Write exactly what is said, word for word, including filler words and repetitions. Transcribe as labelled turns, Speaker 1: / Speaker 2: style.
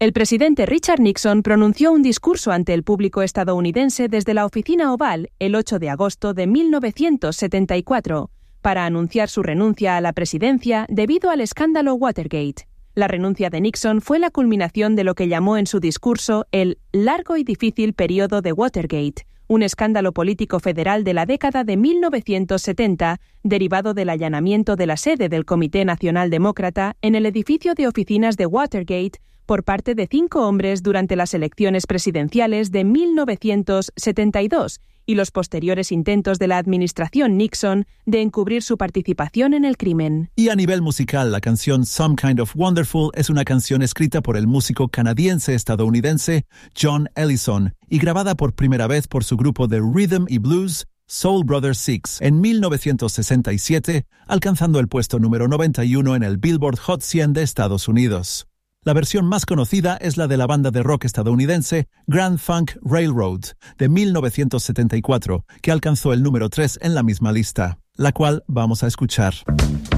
Speaker 1: El presidente Richard Nixon pronunció un discurso ante el público estadounidense desde la Oficina Oval el ocho de agosto de mil novecientos setenta y cuatro para anunciar su renuncia a la presidencia debido al escándalo Watergate. La renuncia de Nixon fue la culminación de lo que llamó en su discurso el largo y difícil periodo de Watergate, un escándalo político federal de la década de mil novecientos setenta, derivado del allanamiento de la sede del Comité Nacional Demócrata en el edificio de oficinas de Watergate por parte de cinco hombres durante las elecciones presidenciales de mil novecientos setenta y dos y los posteriores intentos de la administración Nixon de encubrir su participación en el crimen.
Speaker 2: Y a nivel musical, la canción Some Kind of Wonderful es una canción escrita por el músico canadiense-estadounidense John Ellison y grabada por primera vez por su grupo de rhythm y blues Soul Brothers Six en mil novecientos sesenta y siete, alcanzando el puesto número noventa y uno en el Billboard Hot cien de Estados Unidos. La versión más conocida es la de la banda de rock estadounidense Grand Funk Railroad, de mil novecientos setenta y cuatro, que alcanzó el número tres en la misma lista, la cual vamos a escuchar.